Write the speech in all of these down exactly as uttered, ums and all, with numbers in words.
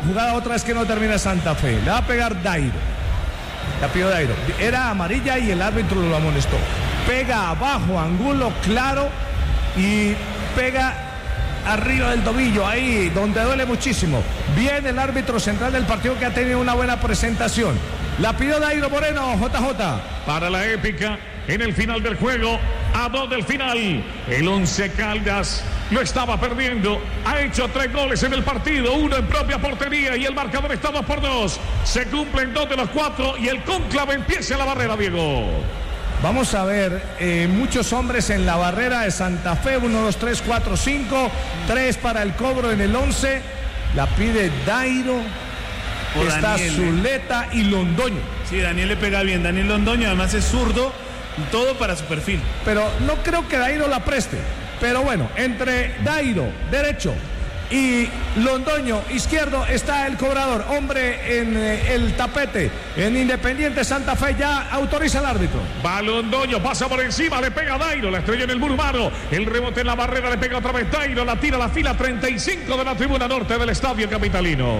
jugada otra vez que no termina Santa Fe. Le va a pegar Dairo. La pidió Dairo. Era amarilla y el árbitro lo amonestó. Pega abajo, Angulo, claro, y pega arriba del tobillo, ahí donde duele muchísimo. Viene el árbitro central del partido, que ha tenido una buena presentación. La pidió Dairo Moreno, J J. Para la épica, en el final del juego, a dos del final, el Once Caldas lo estaba perdiendo, ha hecho tres goles en el partido, uno en propia portería, y el marcador está dos por dos. Se cumplen dos de los cuatro y el cónclave empieza en la barrera, Diego. Vamos a ver, eh, muchos hombres en la barrera de Santa Fe, uno, dos, tres, cuatro, cinco, tres para el cobro en el once. La pide Dairo, o está Daniel, Zuleta y Londoño. Sí, Daniel le pega bien, Daniel Londoño además es zurdo, todo para su perfil. Pero no creo que Dairo la preste. Pero bueno, entre Dairo, derecho, y Londoño, izquierdo, está el cobrador. Hombre en eh, el tapete, en Independiente Santa Fe, ya autoriza el árbitro. Va Londoño, pasa por encima, le pega a Dairo, la estrella en el muro humano. El rebote en la barrera, le pega otra vez Dairo, la tira a la fila treinta y cinco de la tribuna norte del estadio capitalino.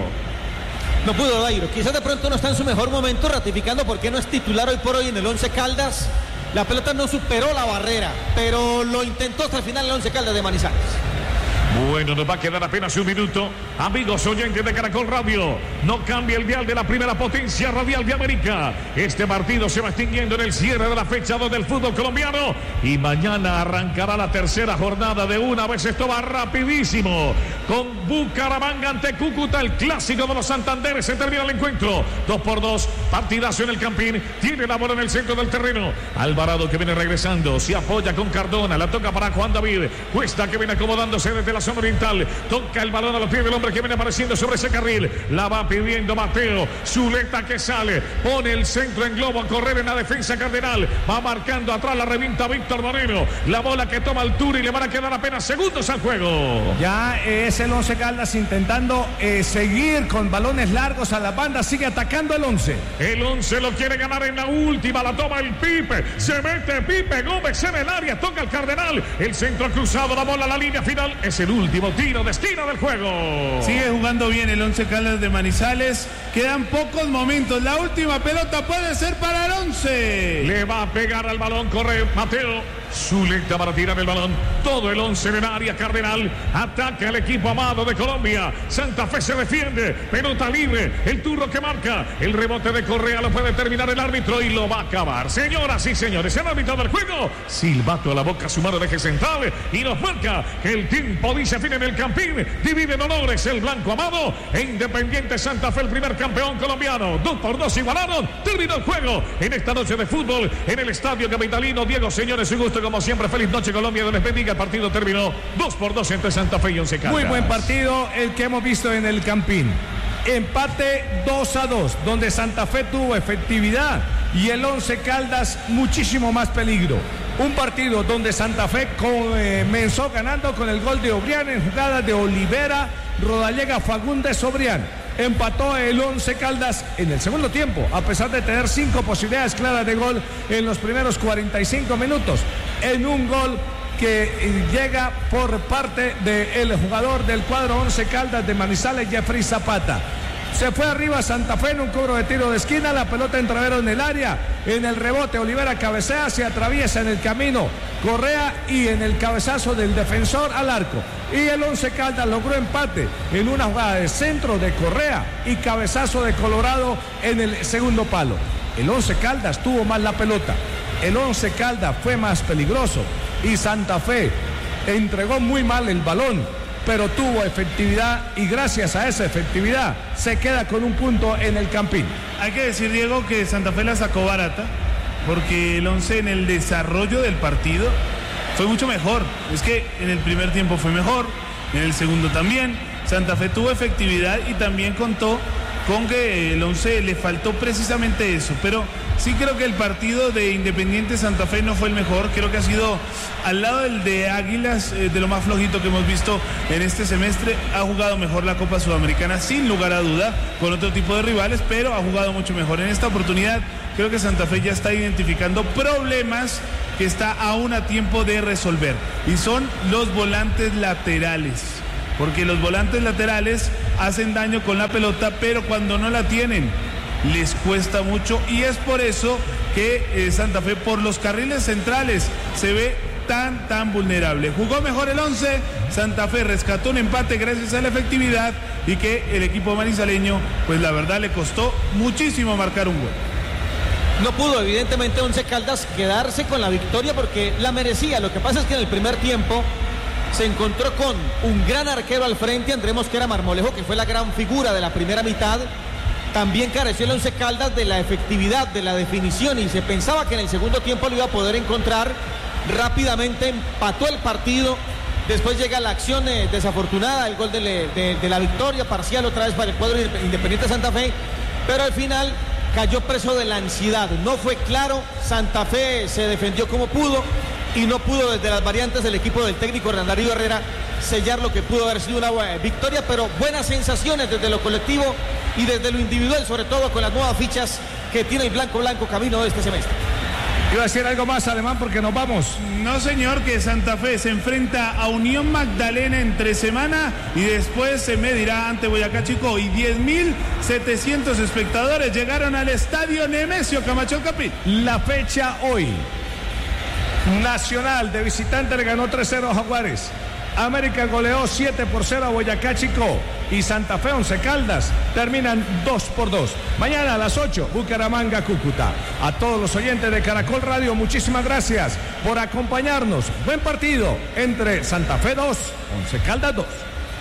No pudo Dairo, quizás de pronto no está en su mejor momento, ratificando por qué no es titular hoy por hoy en el Once Caldas. La pelota no superó la barrera, pero lo intentó hasta el final el Once Caldas de Manizales. Bueno, nos va a quedar apenas un minuto. Amigos oyentes de Caracol Radio, no cambia el dial de la primera potencia radial de América. Este partido se va extinguiendo en el cierre de la fecha dos del fútbol colombiano. Y mañana arrancará la tercera jornada de una vez. Esto va rapidísimo. Con Bucaramanga ante Cúcuta, el clásico de los Santanderes. Se termina el encuentro. Dos por dos, partidazo en el Campín. Tiene la bola en el centro del terreno. Alvarado, que viene regresando, se apoya con Cardona. La toca para Juan David Cuesta, que viene acomodándose desde la zona oriental. Toca el balón a los pies del hombre que viene apareciendo sobre ese carril. La va pidiendo Mateo. Zuleta, que sale, pone el centro en globo a correr en la defensa Cardenal. Va marcando atrás, la revienta Víctor Moreno. La bola que toma altura y le van a quedar apenas segundos al juego. Ya es el Once Caldas intentando eh, seguir con balones largos a la banda. Sigue atacando el Once. El Once lo quiere ganar en la última. La toma el Pipe. Se mete Pipe Gómez en el área. Toca el Cardenal. El centro cruzado. La bola a la línea final. Es el último tiro de esquina del juego. Sigue jugando bien el Once Caldas de Manizales. Quedan pocos momentos. La última pelota puede ser para el Once. Le va a pegar al balón. Corre Mateo. Zuleta para tirar el balón. Todo el Once en el área. Cardenal ataca el equipo amado de Colombia. Santa Fe se defiende. Pelota libre. El turno que marca. El rebote de Correa lo puede terminar el árbitro y lo va a acabar. Señoras y señores, el árbitro del juego. Silbato a la boca, su mano de eje central. Y nos marca que el tiempo dice fin en el Campín. Divide en honores el blanco amado. E Independiente Santa Fe, el primer campeón colombiano. Dos por dos igualaron. Terminó el juego en esta noche de fútbol en el estadio capitalino. Diego, señores, un gusto como siempre. Feliz noche, Colombia. Dios les bendiga. El partido terminó dos por dos entre Santa Fe y Once Caldas. Muy buen partido el que hemos visto en el Campín. Empate dos a dos, donde Santa Fe tuvo efectividad y el Once Caldas muchísimo más peligro. Un partido donde Santa Fe comenzó ganando con el gol de Obrián en jugadas de Olivera, Rodallega, Fagundes, Obrián. Empató el Once Caldas en el segundo tiempo, a pesar de tener cinco posibilidades claras de gol en los primeros cuarenta y cinco minutos, en un gol que llega por parte del jugador del cuadro Once Caldas de Manizales, Jeffrey Zapata. Se fue arriba Santa Fe en un cobro de tiro de esquina, la pelota en travero en el área, en el rebote Olivera cabecea, se atraviesa en el camino Correa y en el cabezazo del defensor al arco. Y el Once Caldas logró empate en una jugada de centro de Correa y cabezazo de Colorado en el segundo palo. El Once Caldas tuvo más la pelota, el Once Caldas fue más peligroso y Santa Fe entregó muy mal el balón, pero tuvo efectividad y gracias a esa efectividad se queda con un punto en el Campín. Hay que decir, Diego, que Santa Fe la sacó barata porque el Once en el desarrollo del partido fue mucho mejor. Es que en el primer tiempo fue mejor, en el segundo también. Santa Fe tuvo efectividad y también contó con que el Once le faltó precisamente eso, pero sí creo que el partido de Independiente Santa Fe no fue el mejor. Creo que ha sido al lado del de Águilas, eh, de lo más flojito que hemos visto en este semestre. Ha jugado mejor la Copa Sudamericana sin lugar a duda, con otro tipo de rivales, pero ha jugado mucho mejor. En esta oportunidad creo que Santa Fe ya está identificando problemas que está aún a tiempo de resolver, y son los volantes laterales, porque los volantes laterales hacen daño con la pelota, pero cuando no la tienen les cuesta mucho, y es por eso que eh, Santa Fe por los carriles centrales se ve tan tan vulnerable. Jugó mejor el once, Santa Fe rescató un empate gracias a la efectividad, y que el equipo manizaleño pues la verdad le costó muchísimo marcar un gol. No pudo evidentemente Once Caldas quedarse con la victoria porque la merecía. Lo que pasa es que en el primer tiempo se encontró con un gran arquero al frente, Andrés Mosquera Marmolejo, que fue la gran figura de la primera mitad. También careció el Once Caldas de la efectividad, de la definición, y se pensaba que en el segundo tiempo lo iba a poder encontrar. Rápidamente empató el partido. Después llega la acción eh, desafortunada, el gol de, de, de la victoria parcial otra vez para el cuadro Independiente Santa Fe, pero al final cayó preso de la ansiedad. No fue claro, Santa Fe se defendió como pudo y no pudo desde las variantes del equipo del técnico Hernán Darío Herrera sellar lo que pudo haber sido una buena victoria, pero buenas sensaciones desde lo colectivo y desde lo individual, sobre todo con las nuevas fichas que tiene el Blanco Blanco camino de este semestre. Iba a decir algo más, Alemán, porque nos vamos. No, señor, que Santa Fe se enfrenta a Unión Magdalena entre semana y después se medirá ante Boyacá Chico, y diez mil setecientos espectadores llegaron al estadio Nemesio Camacho Capí. La fecha hoy. Nacional de visitante le ganó tres cero a Jaguares. América goleó siete por cero a Boyacá Chico, y Santa Fe Once Caldas terminan dos por dos. Mañana a las ocho, Bucaramanga Cúcuta. A todos los oyentes de Caracol Radio, muchísimas gracias por acompañarnos. Buen partido entre Santa Fe dos, Once Caldas dos.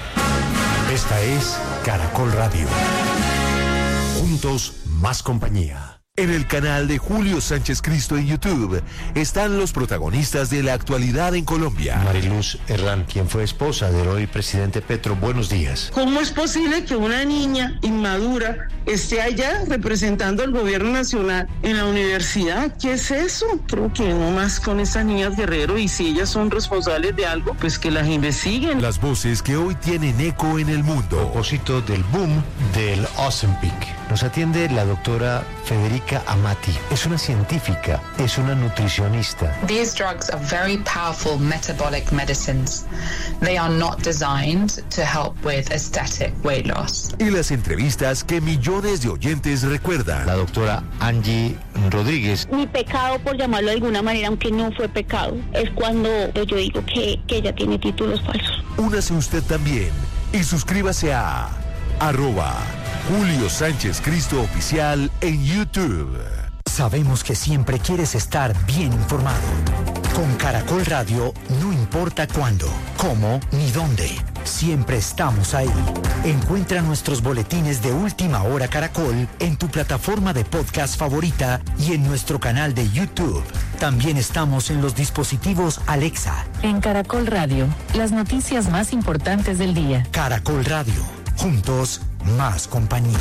Esta es Caracol Radio. Juntos, más compañía. En el canal de Julio Sánchez Cristo en YouTube están los protagonistas de la actualidad en Colombia. Mariluz Herrán, quien fue esposa del hoy presidente Petro, buenos días. ¿Cómo es posible que una niña inmadura esté allá representando al gobierno nacional en la universidad? ¿Qué es eso? Creo que no más con estas niñas Guerrero, y si ellas son responsables de algo, pues que las investiguen. Las voces que hoy tienen eco en el mundo. A propósito del boom del Ozempic, nos atiende la doctora Federica Amati. Es una científica, es una nutricionista. These drugs are very powerful metabolic medicines. They are not designed to help with aesthetic weight loss. Y las entrevistas que millones de oyentes recuerdan. La doctora Angie Rodríguez. Mi pecado, por llamarlo de alguna manera, aunque no fue pecado, es cuando yo digo que, que ella tiene títulos falsos. Únase usted también y suscríbase a arroba Julio Sánchez Cristo Oficial en YouTube. Sabemos que siempre quieres estar bien informado. Con Caracol Radio, no importa cuándo, cómo ni dónde, siempre estamos ahí. Encuentra nuestros boletines de Última Hora Caracol en tu plataforma de podcast favorita y en nuestro canal de YouTube. También estamos en los dispositivos Alexa. En Caracol Radio, las noticias más importantes del día. Caracol Radio, juntos, más compañía.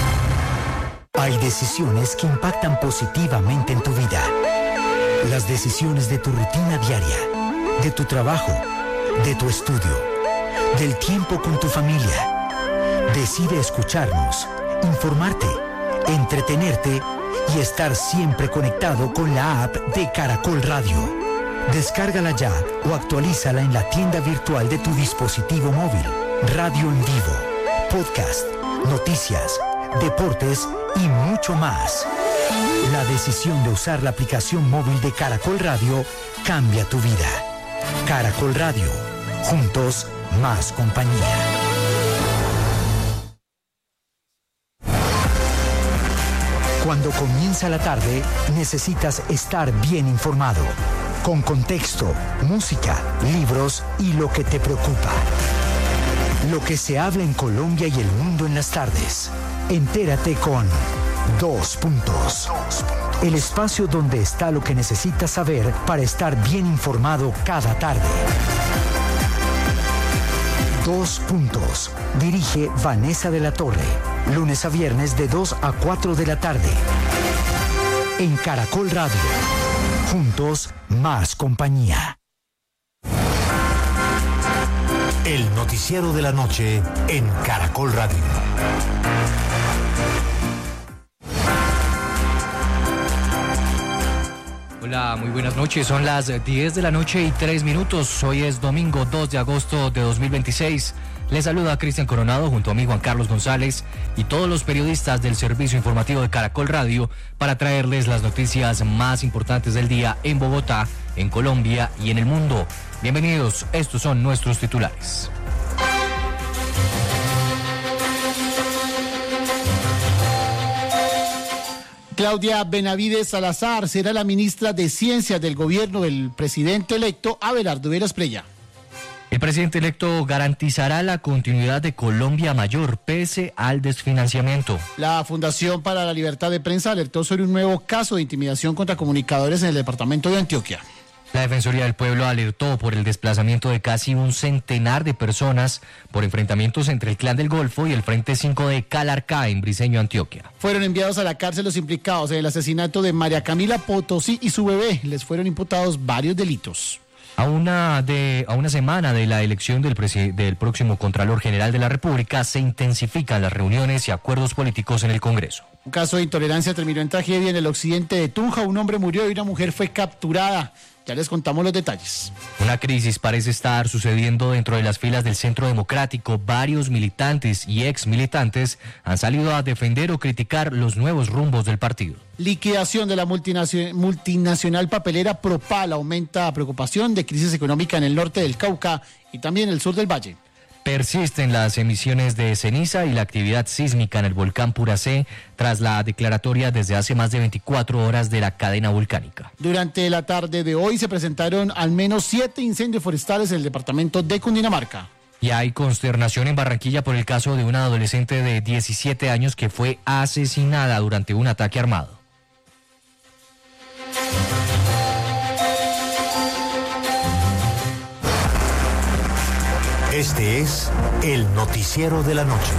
Hay decisiones que impactan positivamente en tu vida. Las decisiones de tu rutina diaria, de tu trabajo, de tu estudio, del tiempo con tu familia. Decide escucharnos, informarte, entretenerte y estar siempre conectado con la app de Caracol Radio. Descárgala ya o actualízala en la tienda virtual de tu dispositivo móvil. Radio en vivo, podcast, noticias, deportes y mucho más. La decisión de usar la aplicación móvil de Caracol Radio cambia tu vida. Caracol Radio, juntos, más compañía. Cuando comienza la tarde, necesitas estar bien informado, con contexto, música, libros y lo que te preocupa. Lo que se habla en Colombia y el mundo en las tardes. Entérate con Dos Puntos. El espacio donde está lo que necesitas saber para estar bien informado cada tarde. Dos Puntos. Dirige Vanessa de la Torre. Lunes a viernes de dos a cuatro de la tarde. En Caracol Radio. Juntos, más compañía. El noticiero de la noche en Caracol Radio. Hola, muy buenas noches. Son las diez de la noche y tres minutos. Hoy es domingo dos de agosto de dos mil veintiséis. Les saluda Cristian Coronado junto a mí Juan Carlos González y todos los periodistas del servicio informativo de Caracol Radio para traerles las noticias más importantes del día en Bogotá, en Colombia y en el mundo. Bienvenidos, estos son nuestros titulares. Claudia Benavides Salazar será la ministra de Ciencias del gobierno del presidente electo Abelardo Veras Prella. El presidente electo garantizará la continuidad de Colombia Mayor pese al desfinanciamiento. La Fundación para la Libertad de Prensa alertó sobre un nuevo caso de intimidación contra comunicadores en el departamento de Antioquia. La Defensoría del Pueblo alertó por el desplazamiento de casi un centenar de personas por enfrentamientos entre el Clan del Golfo y el Frente cinco de Calarcá en Briceño, Antioquia. Fueron enviados a la cárcel los implicados en el asesinato de María Camila Potosí y su bebé. Les fueron imputados varios delitos. A una, de, a una semana de la elección del, presi- del próximo Contralor General de la República, se intensifican las reuniones y acuerdos políticos en el Congreso. Un caso de intolerancia terminó en tragedia en el occidente de Tunja. Un hombre murió y una mujer fue capturada. Ya les contamos los detalles. Una crisis parece estar sucediendo dentro de las filas del Centro Democrático. Varios militantes y ex militantes han salido a defender o criticar los nuevos rumbos del partido. Liquidación de la multinacional, multinacional papelera Propal aumenta preocupación de crisis económica en el norte del Cauca y también en el sur del Valle. Persisten las emisiones de ceniza y la actividad sísmica en el volcán Puracé tras la declaratoria desde hace más de veinticuatro horas de la cadena volcánica. Durante la tarde de hoy se presentaron al menos siete incendios forestales en el departamento de Cundinamarca. Y hay consternación en Barranquilla por el caso de una adolescente de diecisiete años que fue asesinada durante un ataque armado. Este es el noticiero de la noche.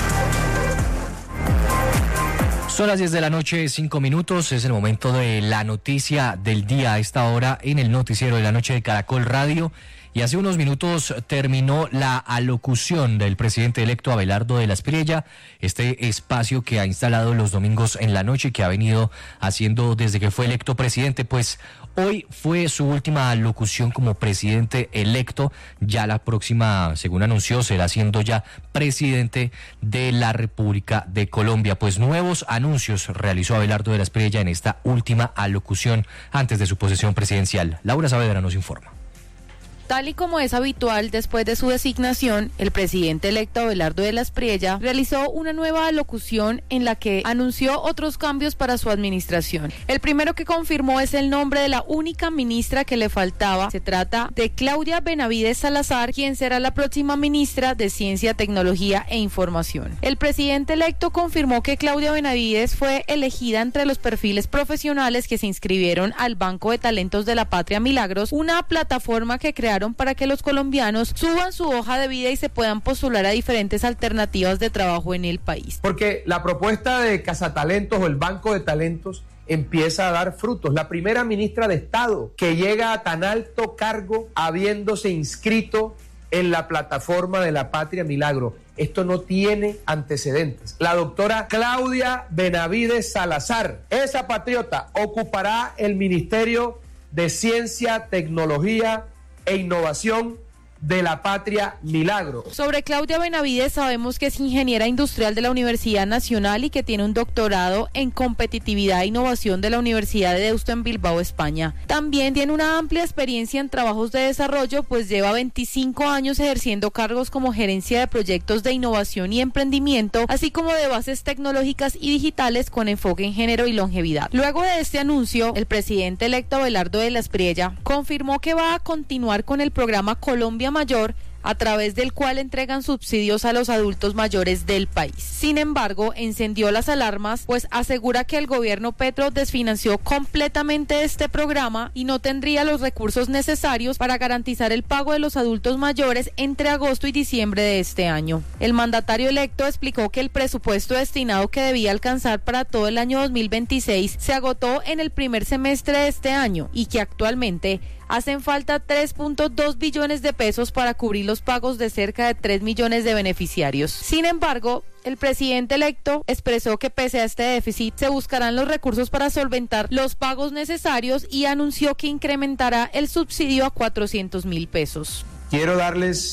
Son las diez de la noche, cinco minutos, es el momento de la noticia del día a esta hora en el noticiero de la noche de Caracol Radio. Y hace unos minutos terminó la alocución del presidente electo Abelardo Veras Prella, este espacio que ha instalado los domingos en la noche, que ha venido haciendo desde que fue electo presidente. Pues hoy fue su última alocución como presidente electo. Ya la próxima, según anunció, será siendo ya presidente de la República de Colombia. Pues nuevos anuncios realizó Abelardo Veras Prella en esta última alocución antes de su posesión presidencial. Laura Saavedra nos informa. Tal y como es habitual después de su designación, el presidente electo Abelardo Veras Prella realizó una nueva alocución en la que anunció otros cambios para su administración. El primero que confirmó es el nombre de la única ministra que le faltaba. Se trata de Claudia Benavides Salazar, quien será la próxima ministra de Ciencia, Tecnología e Información. El presidente electo confirmó que Claudia Benavides fue elegida entre los perfiles profesionales que se inscribieron al Banco de Talentos de la Patria Milagros, una plataforma que crearon para que los colombianos suban su hoja de vida y se puedan postular a diferentes alternativas de trabajo en el país. Porque la propuesta de Cazatalentos o el Banco de Talentos empieza a dar frutos. La primera ministra de Estado que llega a tan alto cargo habiéndose inscrito en la plataforma de la Patria Milagro. Esto no tiene antecedentes. La doctora Claudia Benavides Salazar, esa patriota, ocupará el Ministerio de Ciencia, Tecnología e Innovación de la Patria Milagro. Sobre Claudia Benavides sabemos que es ingeniera industrial de la Universidad Nacional y que tiene un doctorado en competitividad e innovación de la Universidad de Deusto en Bilbao, España. También tiene una amplia experiencia en trabajos de desarrollo, pues lleva veinticinco años ejerciendo cargos como gerencia de proyectos de innovación y emprendimiento, así como de bases tecnológicas y digitales con enfoque en género y longevidad. Luego de este anuncio, el presidente electo Abelardo Veras Prella confirmó que va a continuar con el programa Colombia Mayor, a través del cual entregan subsidios a los adultos mayores del país. Sin embargo, encendió las alarmas, pues asegura que el gobierno Petro desfinanció completamente este programa y no tendría los recursos necesarios para garantizar el pago de los adultos mayores entre agosto y diciembre de este año. El mandatario electo explicó que el presupuesto destinado que debía alcanzar para todo el año dos mil veintiséis se agotó en el primer semestre de este año y que actualmente hacen falta tres punto dos billones de pesos para cubrir los pagos de cerca de tres millones de beneficiarios. Sin embargo, el presidente electo expresó que pese a este déficit se buscarán los recursos para solventar los pagos necesarios y anunció que incrementará el subsidio a cuatrocientos mil pesos. Quiero darles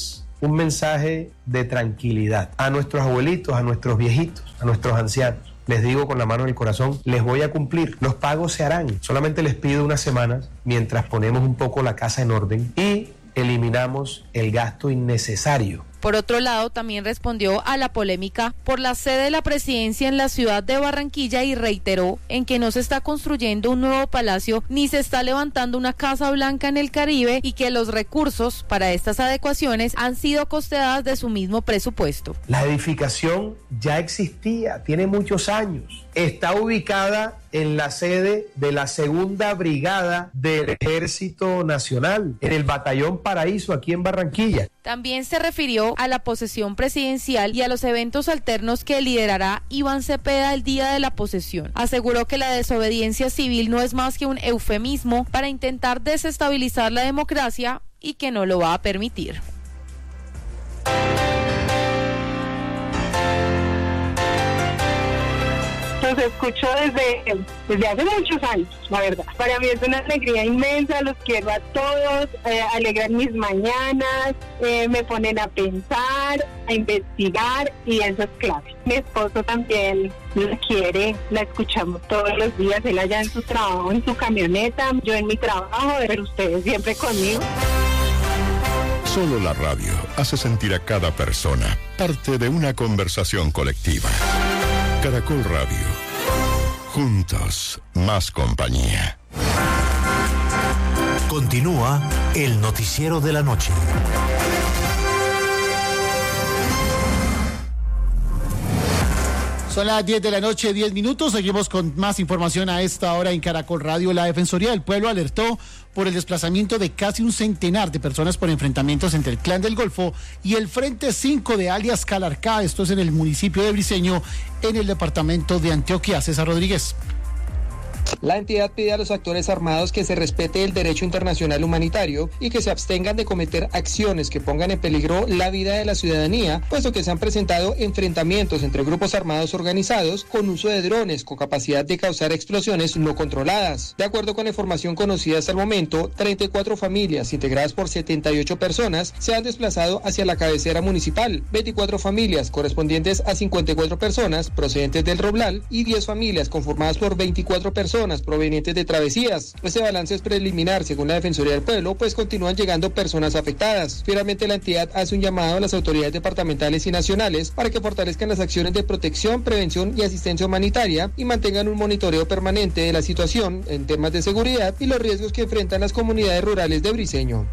un mensaje de tranquilidad a nuestros abuelitos, a nuestros viejitos, a nuestros ancianos. Les digo con la mano en el corazón, les voy a cumplir. Los pagos se harán. Solamente les pido unas semanas mientras ponemos un poco la casa en orden y eliminamos el gasto innecesario. Por otro lado, también respondió a la polémica por la sede de la presidencia en la ciudad de Barranquilla y reiteró en que no se está construyendo un nuevo palacio ni se está levantando una Casa Blanca en el Caribe y que los recursos para estas adecuaciones han sido costeadas de su mismo presupuesto. La edificación ya existía, tiene muchos años. Está ubicada en la sede de la Segunda Brigada del Ejército Nacional, en el Batallón Paraíso, aquí en Barranquilla. También se refirió a la posesión presidencial y a los eventos alternos que liderará Iván Cepeda el día de la posesión. Aseguró que la desobediencia civil no es más que un eufemismo para intentar desestabilizar la democracia y que no lo va a permitir. Los escucho desde, desde hace muchos años, la verdad. Para mí es una alegría inmensa, los quiero a todos, eh, alegran mis mañanas, eh, me ponen a pensar, a investigar y eso es clave. Mi esposo también la quiere, la escuchamos todos los días, él allá en su trabajo, en su camioneta, yo en mi trabajo, pero ustedes siempre conmigo. Solo la radio hace sentir a cada persona parte de una conversación colectiva. Caracol Radio. Juntos, más compañía. Continúa el noticiero de la noche. Son las diez de la noche, diez minutos. Seguimos con más información a esta hora en Caracol Radio. La Defensoría del Pueblo alertó por el desplazamiento de casi un centenar de personas por enfrentamientos entre el Clan del Golfo y el Frente cinco de alias Calarcá. Esto es en el municipio de Briceño, en el departamento de Antioquia. César Rodríguez. La entidad pide a los actores armados que se respete el derecho internacional humanitario y que se abstengan de cometer acciones que pongan en peligro la vida de la ciudadanía, puesto que se han presentado enfrentamientos entre grupos armados organizados con uso de drones con capacidad de causar explosiones no controladas. De acuerdo con la información conocida hasta el momento, treinta y cuatro familias integradas por setenta y ocho personas se han desplazado hacia la cabecera municipal, veinticuatro familias correspondientes a cincuenta y cuatro personas procedentes del Roblal y diez familias conformadas por veinticuatro personas provenientes de travesías. Este balance es preliminar según la Defensoría del Pueblo, pues continúan llegando personas afectadas. Finalmente, la entidad hace un llamado a las autoridades departamentales y nacionales para que fortalezcan las acciones de protección, prevención y asistencia humanitaria y mantengan un monitoreo permanente de la situación en temas de seguridad y los riesgos que enfrentan las comunidades rurales de Briceño.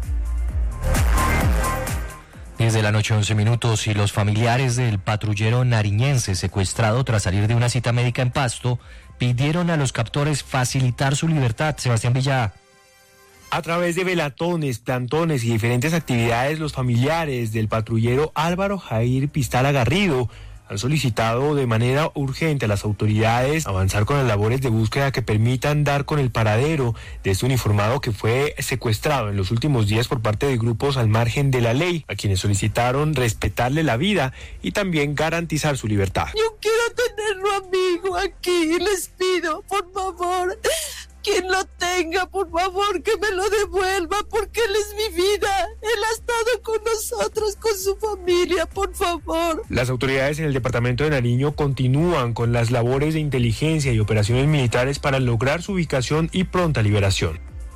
diez de la noche, once minutos, y los familiares del patrullero nariñense secuestrado tras salir de una cita médica en Pasto pidieron a los captores facilitar su libertad. Sebastián Villada. A través de velatones, plantones y diferentes actividades, los familiares del patrullero Álvaro Jair Pistala Garrido han solicitado de manera urgente a las autoridades avanzar con las labores de búsqueda que permitan dar con el paradero de este uniformado que fue secuestrado en los últimos días por parte de grupos al margen de la ley, a quienes solicitaron respetarle la vida y también garantizar su libertad. Yo quiero tenerlo amigo aquí, les pido, por favor, quien lo tenga, por favor, que me lo devuelva, porque él es mi vida. Él ha estado con nosotros, con su familia, por favor. Las autoridades en el departamento de Nariño continúan con las labores de inteligencia y operaciones militares para lograr su ubicación y pronta liberación.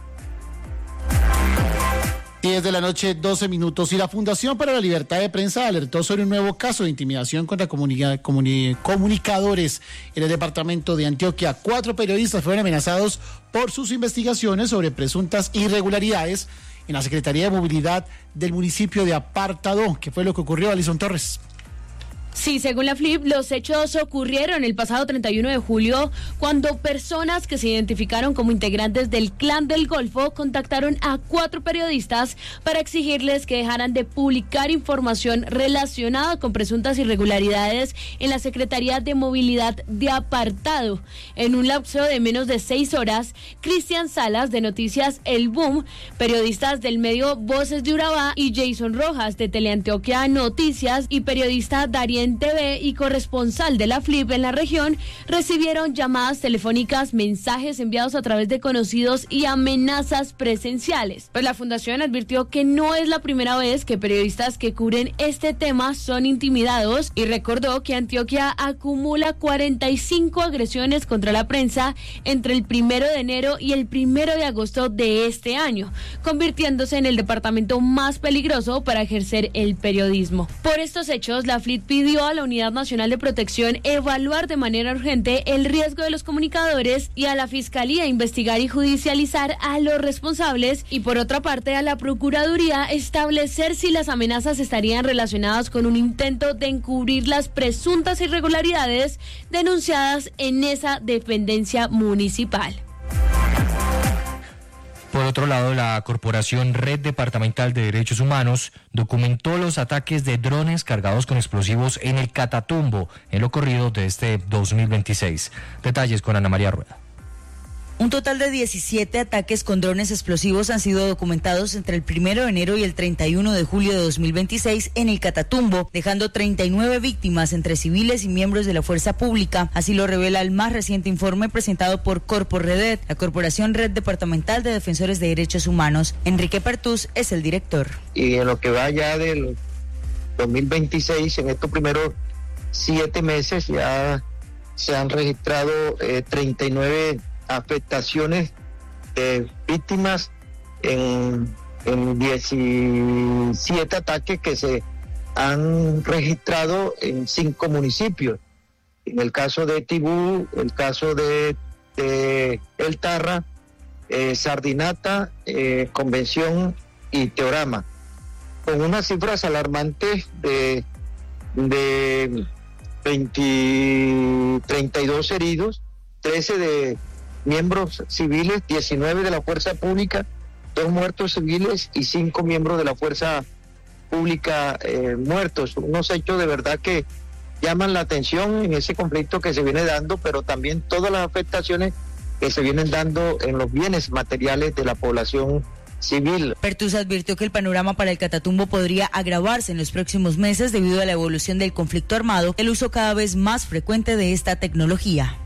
diez de la noche, doce minutos, y la Fundación para la Libertad de Prensa alertó sobre un nuevo caso de intimidación contra comunica, comuni, comunicadores en el departamento de Antioquia. Cuatro periodistas fueron amenazados por sus investigaciones sobre presuntas irregularidades en la Secretaría de Movilidad del municipio de Apartado. ¿Qué fue lo que ocurrió, Alison Torres? Sí, según la F L I P, los hechos ocurrieron el pasado treinta y uno de julio cuando personas que se identificaron como integrantes del Clan del Golfo contactaron a cuatro periodistas para exigirles que dejaran de publicar información relacionada con presuntas irregularidades en la Secretaría de Movilidad de Apartado. En un lapso de menos de seis horas, Cristian Salas de Noticias El Boom, periodistas del medio Voces de Urabá, y Jason Rojas de Teleantioquia Noticias y periodista Darien N T V y corresponsal de la F L I P en la región recibieron llamadas telefónicas, mensajes enviados a través de conocidos y amenazas presenciales. Pues la fundación advirtió que no es la primera vez que periodistas que cubren este tema son intimidados y recordó que Antioquia acumula cuarenta y cinco agresiones contra la prensa entre el primero de enero y el primero de agosto de este año, convirtiéndose en el departamento más peligroso para ejercer el periodismo. Por estos hechos, la F L I P pidió a la Unidad Nacional de Protección evaluar de manera urgente el riesgo de los comunicadores y a la Fiscalía investigar y judicializar a los responsables y por otra parte a la Procuraduría establecer si las amenazas estarían relacionadas con un intento de encubrir las presuntas irregularidades denunciadas en esa dependencia municipal. Por otro lado, la Corporación Red Departamental de Derechos Humanos documentó los ataques de drones cargados con explosivos en el Catatumbo en lo corrido de este dos mil veintiséis. Detalles con Ana María Rueda. Un total de diecisiete ataques con drones explosivos han sido documentados entre el primero de enero y el treinta y uno de julio de dos mil veintiséis en el Catatumbo, dejando treinta y nueve víctimas entre civiles y miembros de la fuerza pública. Así lo revela el más reciente informe presentado por Corporredet, la Corporación Red Departamental de Defensores de Derechos Humanos. Enrique Pertús es el director. Y en lo que va ya del dos mil veintiséis, en estos primeros siete meses ya se han registrado eh, treinta y nueve afectaciones de víctimas en, en diecisiete ataques que se han registrado en cinco municipios. En el caso de Tibú, el caso de, de El Tarra, eh, Sardinata, eh, Convención y Teorama, con unas cifras alarmantes de, de veinte, treinta y dos heridos, trece de miembros civiles, diecinueve de la fuerza pública, dos muertos civiles y cinco miembros de la fuerza pública eh, muertos. Unos hechos de verdad que llaman la atención en ese conflicto que se viene dando, pero también todas las afectaciones que se vienen dando en los bienes materiales de la población civil. Pertús advirtió que el panorama para el Catatumbo podría agravarse en los próximos meses debido a la evolución del conflicto armado, el uso cada vez más frecuente de esta tecnología.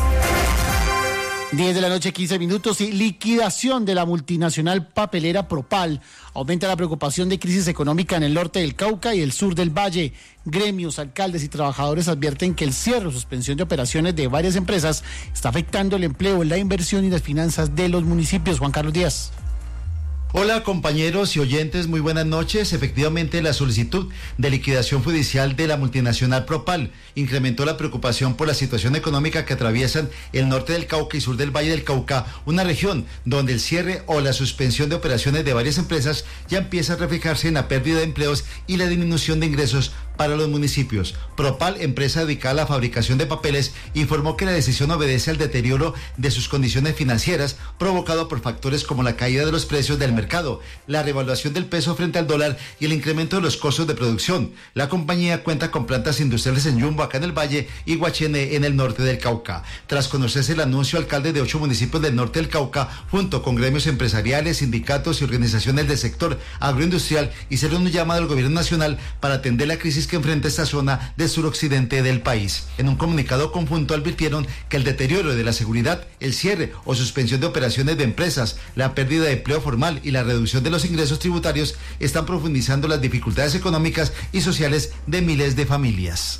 diez de la noche, quince minutos, y liquidación de la multinacional papelera Propal. Aumenta la preocupación de crisis económica en el norte del Cauca y el sur del Valle. Gremios, alcaldes y trabajadores advierten que el cierre o suspensión de operaciones de varias empresas está afectando el empleo, la inversión y las finanzas de los municipios. Juan Carlos Díaz. Hola compañeros y oyentes, muy buenas noches. Efectivamente, la solicitud de liquidación judicial de la multinacional Propal incrementó la preocupación por la situación económica que atraviesan el norte del Cauca y sur del Valle del Cauca, una región donde el cierre o la suspensión de operaciones de varias empresas ya empieza a reflejarse en la pérdida de empleos y la disminución de ingresos para los municipios. Propal, empresa dedicada a la fabricación de papeles, informó que la decisión obedece al deterioro de sus condiciones financieras provocado por factores como la caída de los precios del mercado, la revaluación del peso frente al dólar y el incremento de los costos de producción. La compañía cuenta con plantas industriales en Yumbo, acá en el Valle, y Guachené, en el norte del Cauca. Tras conocerse el anuncio, alcaldes de ocho municipios del norte del Cauca, junto con gremios empresariales, sindicatos y organizaciones del sector agroindustrial, hicieron un llamado al gobierno nacional para atender la crisis que enfrenta esta zona del suroccidente del país. En un comunicado conjunto advirtieron que el deterioro de la seguridad, el cierre o suspensión de operaciones de empresas, la pérdida de empleo formal y la reducción de los ingresos tributarios están profundizando las dificultades económicas y sociales de miles de familias.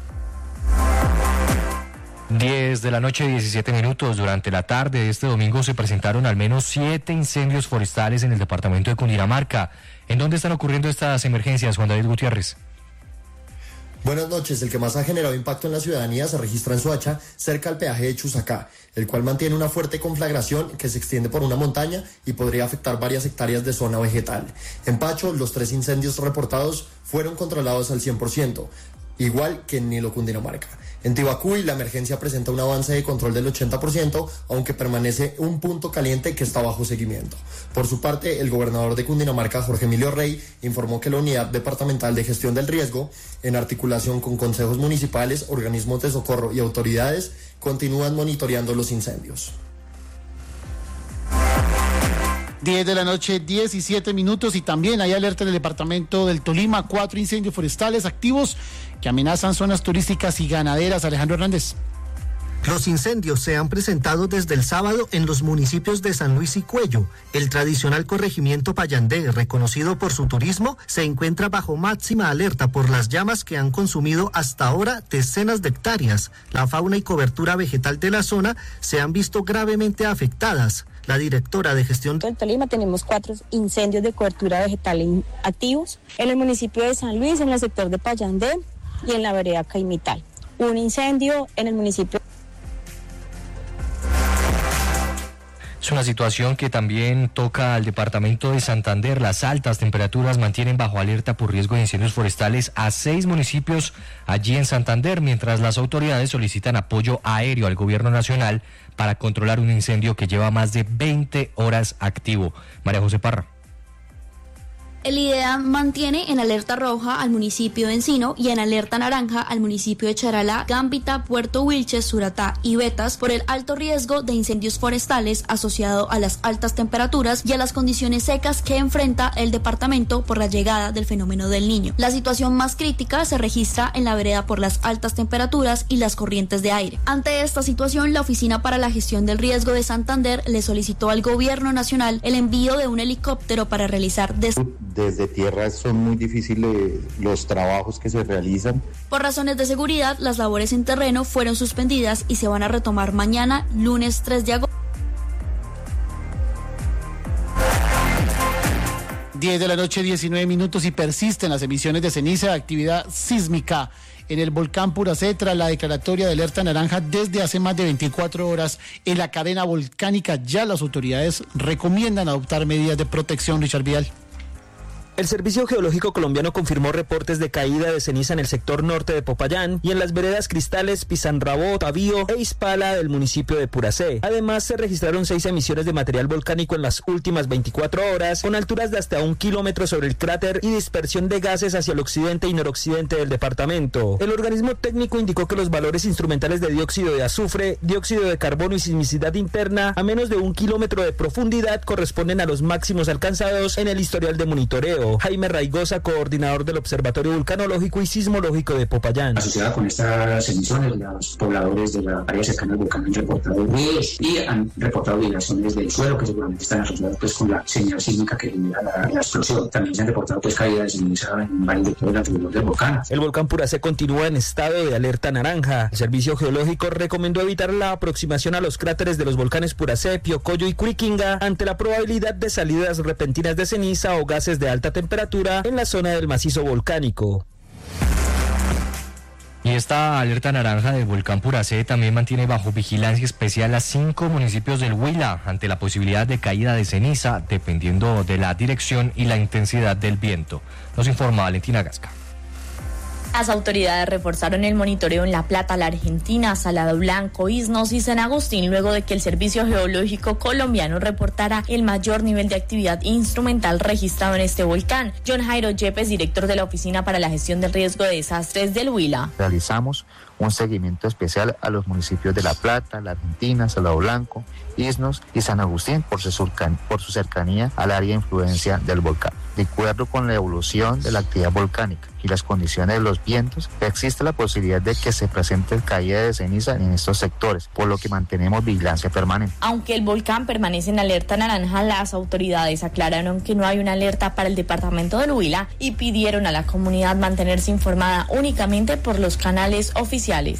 diez de la noche, diecisiete minutos. Durante la tarde de este domingo se presentaron al menos siete incendios forestales en el departamento de Cundinamarca. ¿En dónde están ocurriendo estas emergencias, Juan David Gutiérrez? Buenas noches. El que más ha generado impacto en la ciudadanía se registra en Soacha, cerca al peaje de Chusacá, el cual mantiene una fuerte conflagración que se extiende por una montaña y podría afectar varias hectáreas de zona vegetal. En Pacho, los tres incendios reportados fueron controlados al cien por ciento, igual que en Nilo, Cundinamarca. En Tibacuy, la emergencia presenta un avance de control del ochenta por ciento, aunque permanece un punto caliente que está bajo seguimiento. Por su parte, el gobernador de Cundinamarca, Jorge Emilio Rey, informó que la Unidad Departamental de Gestión del Riesgo, en articulación con consejos municipales, organismos de socorro y autoridades, continúan monitoreando los incendios. diez de la noche, diecisiete minutos, y también hay alerta en el departamento del Tolima, cuatro incendios forestales activos que amenazan zonas turísticas y ganaderas. Alejandro Hernández. Los incendios se han presentado desde el sábado en los municipios de San Luis y Cuello. El tradicional corregimiento Payandé, reconocido por su turismo, se encuentra bajo máxima alerta por las llamas que han consumido hasta ahora decenas de hectáreas. La fauna y cobertura vegetal de la zona se han visto gravemente afectadas. La directora de gestión del Tolima, tenemos cuatro incendios de cobertura vegetal activos en el municipio de San Luis, en el sector de Payandé y en la vereda Caimital. Un incendio en el municipio. Es una situación que también toca al departamento de Santander. Las altas temperaturas mantienen bajo alerta por riesgo de incendios forestales a seis municipios allí en Santander, mientras las autoridades solicitan apoyo aéreo al gobierno nacional para controlar un incendio que lleva más de veinte horas activo. María José Parra. El I D E A mantiene en alerta roja al municipio de Encino y en alerta naranja al municipio de Charalá, Gambita, Puerto Wilches, Suratá y Betas por el alto riesgo de incendios forestales asociado a las altas temperaturas y a las condiciones secas que enfrenta el departamento por la llegada del fenómeno del Niño. La situación más crítica se registra en la vereda por las altas temperaturas y las corrientes de aire. Ante esta situación, la Oficina para la Gestión del Riesgo de Santander le solicitó al gobierno nacional el envío de un helicóptero para realizar des- Desde tierra son muy difíciles los trabajos que se realizan. Por razones de seguridad, las labores en terreno fueron suspendidas y se van a retomar mañana, lunes tres de agosto. diez de la noche, diecinueve minutos, y persisten las emisiones de ceniza de actividad sísmica en el volcán Puracé tras la declaratoria de alerta naranja desde hace más de veinticuatro horas en la cadena volcánica. Ya las autoridades recomiendan adoptar medidas de protección. Richard Vidal. El Servicio Geológico Colombiano confirmó reportes de caída de ceniza en el sector norte de Popayán y en las veredas Cristales, Pizanrabó, Tavío e Ispala del municipio de Puracé. Además, se registraron seis emisiones de material volcánico en las últimas veinticuatro horas, con alturas de hasta un kilómetro sobre el cráter y dispersión de gases hacia el occidente y noroccidente del departamento. El organismo técnico indicó que los valores instrumentales de dióxido de azufre, dióxido de carbono y sismicidad interna a menos de un kilómetro de profundidad corresponden a los máximos alcanzados en el historial de monitoreo. Jaime Raigosa, coordinador del Observatorio Vulcanológico y Sismológico de Popayán. Asociada con estas emisiones, los pobladores de la área cercana al volcán han reportado ruidos y han reportado vibraciones del suelo que seguramente están asociadas pues, con la señal sísmica que genera la, la explosión. También se han reportado pues, caídas de ceniza en varios sectores alrededor del volcán. El volcán Puracé continúa en estado de alerta naranja. El Servicio Geológico recomendó evitar la aproximación a los cráteres de los volcanes Puracé, Piocoyo y Curiquinga ante la probabilidad de salidas repentinas de ceniza o gases de alta temperatura en la zona del macizo volcánico. Y esta alerta naranja del volcán Puracé también mantiene bajo vigilancia especial a cinco municipios del Huila ante la posibilidad de caída de ceniza dependiendo de la dirección y la intensidad del viento. Nos informa Valentina Gasca. Las autoridades reforzaron el monitoreo en La Plata, La Argentina, Salado Blanco, Isnos y San Agustín luego de que el Servicio Geológico Colombiano reportara el mayor nivel de actividad instrumental registrado en este volcán. John Jairo Yepes, director de la Oficina para la Gestión del Riesgo de Desastres del Huila. Realizamos un seguimiento especial a los municipios de La Plata, La Argentina, Salado Blanco, Isnos y San Agustín por su, surcan, por su cercanía al área de influencia del volcán. De acuerdo con la evolución de la actividad volcánica y las condiciones de los vientos, existe la posibilidad de que se presente caída de ceniza en estos sectores, por lo que mantenemos vigilancia permanente. Aunque el volcán permanece en alerta naranja, las autoridades aclararon que no hay una alerta para el departamento del Huila y pidieron a la comunidad mantenerse informada únicamente por los canales oficiales.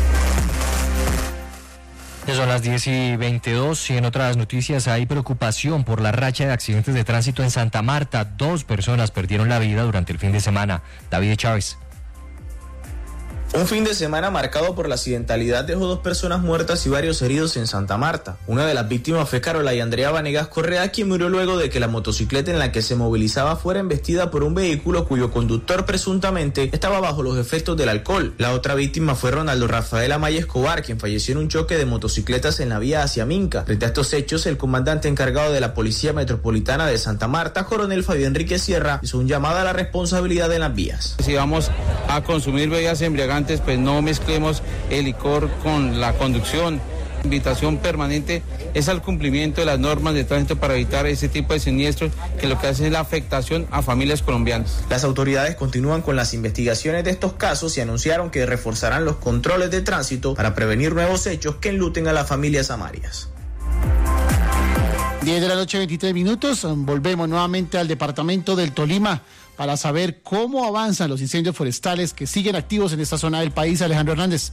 Ya son las diez y veintidós y en otras noticias hay preocupación por la racha de accidentes de tránsito en Santa Marta. Dos personas perdieron la vida durante el fin de semana. David Chávez. Un fin de semana marcado por la accidentalidad dejó dos personas muertas y varios heridos en Santa Marta. Una de las víctimas fue Carola y Andrea Vanegas Correa, quien murió luego de que la motocicleta en la que se movilizaba fuera embestida por un vehículo cuyo conductor presuntamente estaba bajo los efectos del alcohol. La otra víctima fue Ronaldo Rafael Amaya Escobar, quien falleció en un choque de motocicletas en la vía hacia Minca. Frente a estos hechos, el comandante encargado de la Policía Metropolitana de Santa Marta, coronel Fabián Enrique Sierra, hizo un llamado a la responsabilidad en las vías. Si vamos a consumir bebidas embriagantes, pues no mezclemos el licor con la conducción. La invitación permanente es al cumplimiento de las normas de tránsito para evitar ese tipo de siniestros que lo que hacen es la afectación a familias colombianas. Las autoridades continúan con las investigaciones de estos casos y anunciaron que reforzarán los controles de tránsito para prevenir nuevos hechos que enluten a las familias amarias. diez de la noche, veintitrés minutos. Volvemos nuevamente al departamento del Tolima para saber cómo avanzan los incendios forestales que siguen activos en esta zona del país. Alejandro Hernández.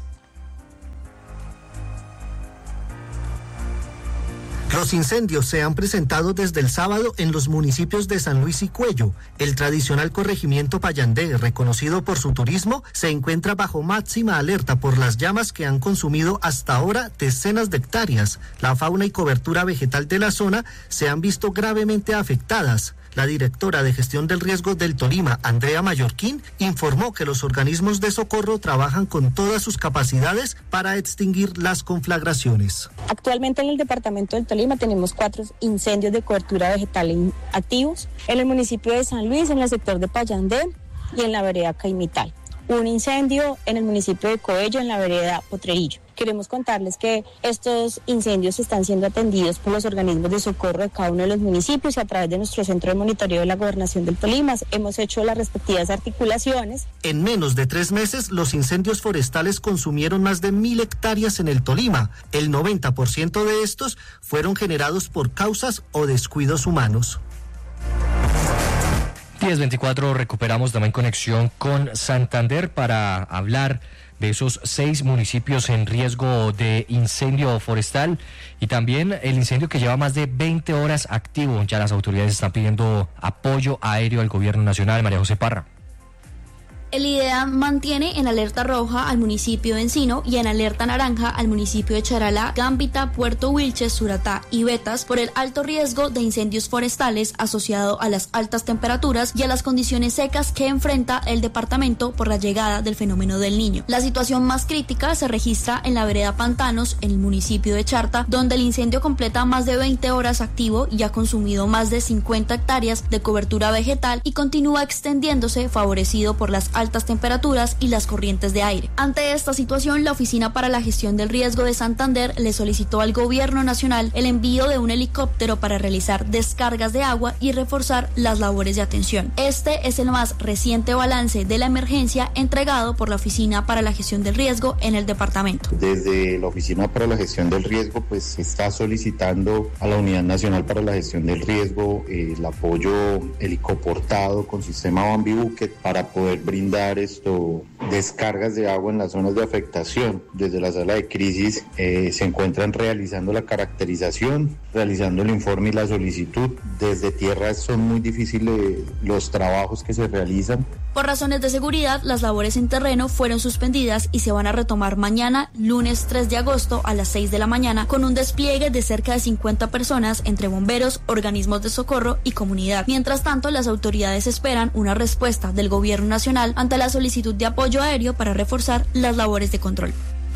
Los incendios se han presentado desde el sábado en los municipios de San Luis y Cuello. El tradicional corregimiento Payandé, reconocido por su turismo, se encuentra bajo máxima alerta por las llamas que han consumido hasta ahora decenas de hectáreas. La fauna y cobertura vegetal de la zona se han visto gravemente afectadas. La directora de Gestión del Riesgo del Tolima, Andrea Mallorquín, informó que los organismos de socorro trabajan con todas sus capacidades para extinguir las conflagraciones. Actualmente en el departamento del Tolima tenemos cuatro incendios de cobertura vegetal activos, en el municipio de San Luis, en el sector de Payandé y en la vereda Caimital. Un incendio en el municipio de Coello, en la vereda Potrerillo. Queremos contarles que estos incendios están siendo atendidos por los organismos de socorro de cada uno de los municipios y a través de nuestro centro de monitoreo de la Gobernación del Tolima. Hemos hecho las respectivas articulaciones. En menos de tres meses, los incendios forestales consumieron más de mil hectáreas en el Tolima. El noventa por ciento de estos fueron generados por causas o descuidos humanos. diez veinticuatro, recuperamos también conexión con Santander para hablar de esos seis municipios en riesgo de incendio forestal y también el incendio que lleva más de veinte horas activo. Ya las autoridades están pidiendo apoyo aéreo al gobierno nacional. María José Parra. El IDEA mantiene en alerta roja al municipio de Encino y en alerta naranja al municipio de Charalá, Gambita, Puerto Wilches, Suratá y Betas por el alto riesgo de incendios forestales asociado a las altas temperaturas y a las condiciones secas que enfrenta el departamento por la llegada del fenómeno del Niño. La situación más crítica se registra en la vereda Pantanos, en el municipio de Charta, donde el incendio completa más de veinte horas activo y ha consumido más de cincuenta hectáreas de cobertura vegetal y continúa extendiéndose, favorecido por las altas temperaturas y las corrientes de aire. Ante esta situación, la Oficina para la Gestión del Riesgo de Santander le solicitó al Gobierno Nacional el envío de un helicóptero para realizar descargas de agua y reforzar las labores de atención. Este es el más reciente balance de la emergencia entregado por la Oficina para la Gestión del Riesgo en el departamento. Desde la Oficina para la Gestión del Riesgo, pues se está solicitando a la Unidad Nacional para la Gestión del Riesgo eh, el apoyo helicoportado con sistema Bambi Bucket para poder brindar esto descargas de agua en las zonas de afectación. Desde la sala de crisis eh, se encuentran realizando la caracterización, realizando el informe y la solicitud. Desde tierra son muy difíciles los trabajos que se realizan. Por razones de seguridad, las labores en terreno fueron suspendidas y se van a retomar mañana, lunes tres de agosto a las seis de la mañana, con un despliegue de cerca de cincuenta personas entre bomberos, organismos de socorro y comunidad. Mientras tanto, las autoridades esperan una respuesta del Gobierno Nacional ante la solicitud de apoyo aéreo para reforzar las labores de control.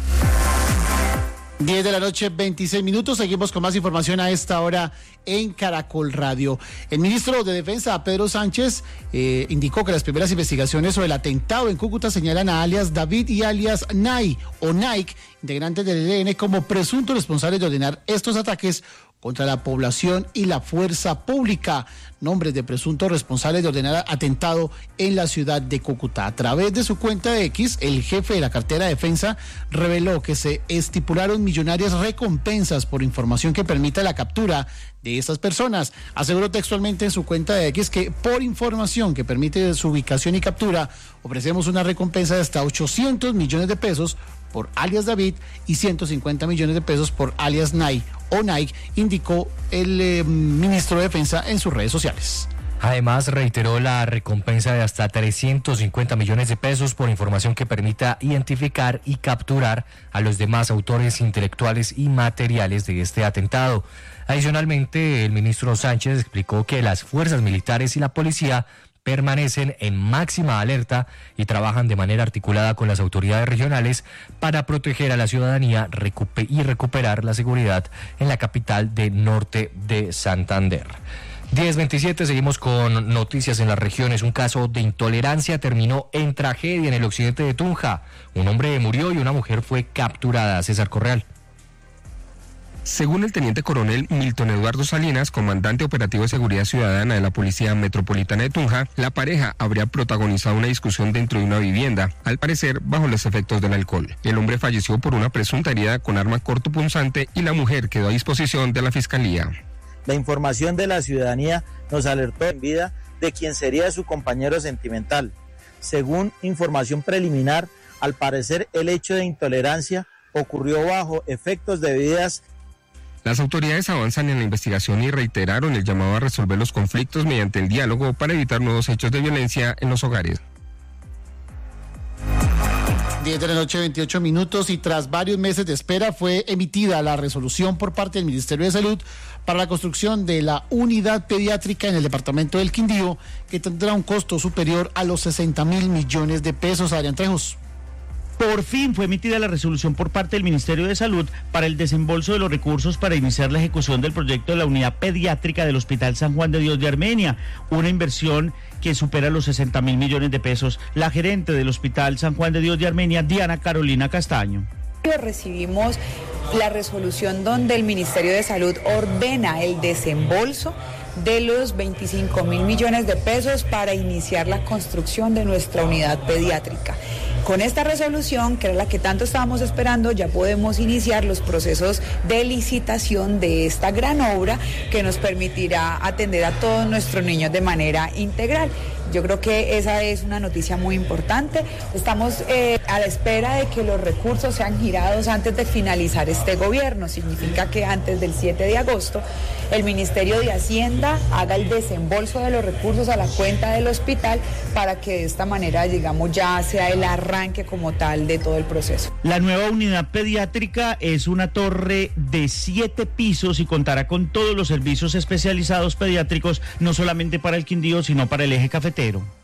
diez de la noche, veintiséis minutos. Seguimos con más información a esta hora en Caracol Radio. El ministro de Defensa, Pedro Sánchez, eh, indicó que las primeras investigaciones sobre el atentado en Cúcuta señalan a alias David y alias Nay o Nike, integrantes del E L N, como presuntos responsables de ordenar estos ataques contra la población y la fuerza pública. Nombres de presuntos responsables de ordenar atentado en la ciudad de Cúcuta. A través de su cuenta de X, el jefe de la cartera de defensa reveló que se estipularon millonarias recompensas por información que permita la captura de estas personas. Aseguró textualmente en su cuenta de X que por información que permite su ubicación y captura, ofrecemos una recompensa de hasta ochocientos millones de pesos por alias David y ciento cincuenta millones de pesos por alias Nike o Nike, indicó el eh, ministro de Defensa en sus redes sociales. Además, reiteró la recompensa de hasta trescientos cincuenta millones de pesos por información que permita identificar y capturar a los demás autores intelectuales y materiales de este atentado. Adicionalmente, el ministro Sánchez explicó que las fuerzas militares y la policía permanecen en máxima alerta y trabajan de manera articulada con las autoridades regionales para proteger a la ciudadanía y recuperar la seguridad en la capital del norte de Santander. diez veintisiete, seguimos con noticias en las regiones. Un caso de intolerancia terminó en tragedia en el occidente de Tunja. Un hombre murió y una mujer fue capturada. César Correal. Según el teniente coronel Milton Eduardo Salinas, comandante operativo de seguridad ciudadana de la Policía Metropolitana de Tunja, la pareja habría protagonizado una discusión dentro de una vivienda, al parecer bajo los efectos del alcohol. El hombre falleció por una presunta herida con arma cortopunzante y la mujer quedó a disposición de la fiscalía. La información de la ciudadanía nos alertó en vida de quien sería su compañero sentimental. Según información preliminar, al parecer el hecho de intolerancia ocurrió bajo efectos de bebidas. Las autoridades avanzan en la investigación y reiteraron el llamado a resolver los conflictos mediante el diálogo para evitar nuevos hechos de violencia en los hogares. diez de la noche, veintiocho minutos, y tras varios meses de espera fue emitida la resolución por parte del Ministerio de Salud para la construcción de la unidad pediátrica en el departamento del Quindío, que tendrá un costo superior a los sesenta mil millones de pesos. Adrián Trejos. Por fin fue emitida la resolución por parte del Ministerio de Salud para el desembolso de los recursos para iniciar la ejecución del proyecto de la unidad pediátrica del Hospital San Juan de Dios de Armenia, una inversión que supera los sesenta mil millones de pesos. La gerente del Hospital San Juan de Dios de Armenia, Diana Carolina Castaño. Recibimos la resolución donde el Ministerio de Salud ordena el desembolso de los veinticinco mil millones de pesos para iniciar la construcción de nuestra unidad pediátrica. Con esta resolución, que era la que tanto estábamos esperando, ya podemos iniciar los procesos de licitación de esta gran obra que nos permitirá atender a todos nuestros niños de manera integral. Yo creo que esa es una noticia muy importante. Estamos eh, a la espera de que los recursos sean girados antes de finalizar este gobierno. Significa que antes del siete de agosto el Ministerio de Hacienda haga el desembolso de los recursos a la cuenta del hospital para que de esta manera, digamos, ya sea el arranque como tal de todo el proceso. La nueva unidad pediátrica es una torre de siete pisos y contará con todos los servicios especializados pediátricos, no solamente para el Quindío, sino para el eje cafetero.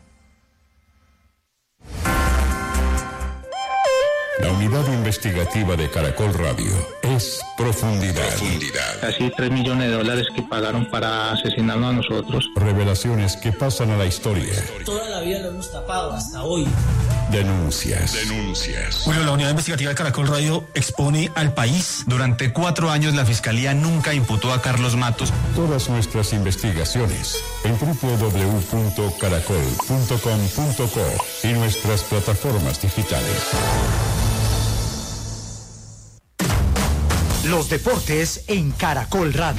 La unidad investigativa de Caracol Radio es Profundidad. Profundidad. Casi tres millones de dólares que pagaron para asesinarnos a nosotros. Revelaciones que pasan a la historia. Toda la vida lo hemos tapado hasta hoy. Denuncias. Denuncias. Bueno, la unidad investigativa de Caracol Radio expone al país. Durante cuatro años la Fiscalía nunca imputó a Carlos Matos. Todas nuestras investigaciones en doble u doble u doble u punto caracol punto com punto co y nuestras plataformas digitales. Los deportes en Caracol Radio.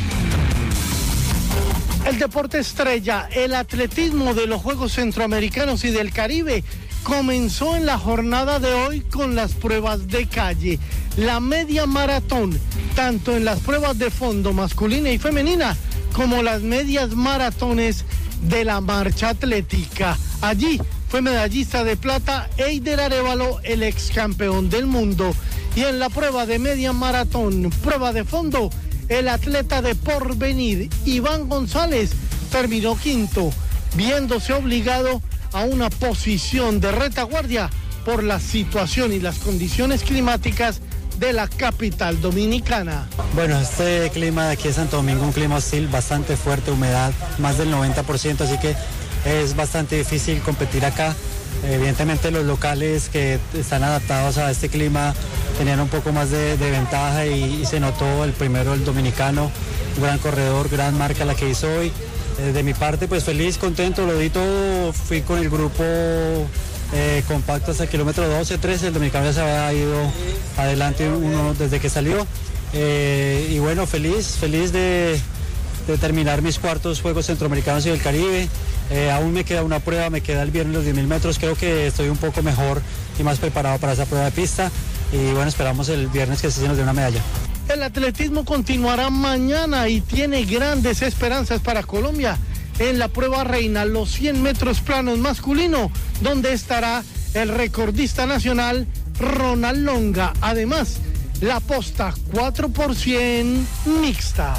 El deporte estrella, el atletismo de los Juegos Centroamericanos y del Caribe, comenzó en la jornada de hoy con las pruebas de calle. La media maratón, tanto en las pruebas de fondo masculina y femenina, como las medias maratones de la marcha atlética. Allí fue medallista de plata Eider Arévalo, el ex campeón del mundo. Y en la prueba de media maratón, prueba de fondo, el atleta de Porvenir, Iván González, terminó quinto, viéndose obligado a una posición de retaguardia por la situación y las condiciones climáticas de la capital dominicana. Bueno, este clima de aquí de Santo Domingo, un clima hostil, bastante fuerte, humedad, más del noventa por ciento, así que es bastante difícil competir acá. Evidentemente los locales que están adaptados a este clima tenían un poco más de, de ventaja y, y se notó el primero, el dominicano, un gran corredor, gran marca la que hizo hoy. Eh, de mi parte, pues feliz, contento, lo di todo, fui con el grupo eh, compacto hasta el kilómetro doce, trece, el dominicano ya se había ido adelante uno desde que salió. Eh, y bueno, feliz, feliz de, de terminar mis cuartos Juegos Centroamericanos y del Caribe. Eh, aún me queda una prueba, me queda el viernes los diez mil metros, creo que estoy un poco mejor y más preparado para esa prueba de pista y bueno, esperamos el viernes que se nos dé una medalla. El atletismo continuará mañana y tiene grandes esperanzas para Colombia en la prueba reina, los cien metros planos masculino, donde estará el recordista nacional Ronald Longa. Además, la posta cuatro por cien mixta.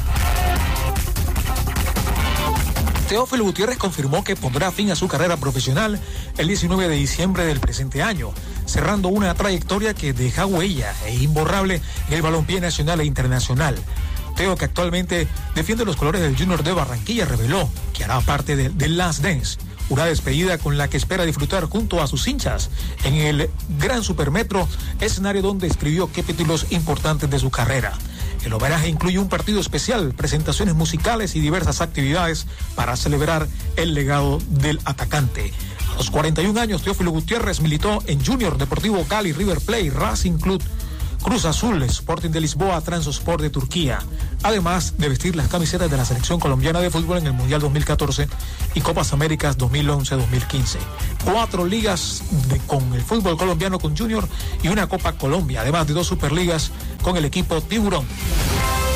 Teófilo Gutiérrez confirmó que pondrá fin a su carrera profesional el diecinueve de diciembre del presente año, cerrando una trayectoria que deja huella e imborrable en el balompié nacional e internacional. Teo, que actualmente defiende los colores del Junior de Barranquilla, reveló que hará parte del de Last Dance, una despedida con la que espera disfrutar junto a sus hinchas en el Gran Supermetro, escenario donde escribió capítulos importantes de su carrera. El homenaje incluye un partido especial, presentaciones musicales y diversas actividades para celebrar el legado del atacante. A los cuarenta y un años, Teófilo Gutiérrez militó en Junior, Deportivo Cali, River Plate, Racing Club, Cruz Azul, Sporting de Lisboa, Transport de Turquía, además de vestir las camisetas de la selección colombiana de fútbol en el Mundial dos mil catorce y Copas Américas dos mil once a dos mil quince. Cuatro ligas de, con el fútbol colombiano con Junior y una Copa Colombia, además de dos Superligas con el equipo Tiburón.